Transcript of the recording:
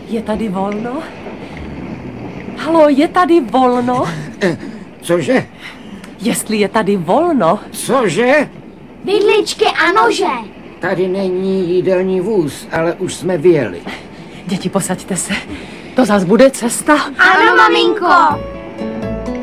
Je tady volno? Halo, je tady volno? Cože? Jestli je tady volno? Cože? Vidličky a nože. Tady není jídelní vůz, ale už jsme vyjeli. Děti, posaďte se. To zas bude cesta. Ano, maminko.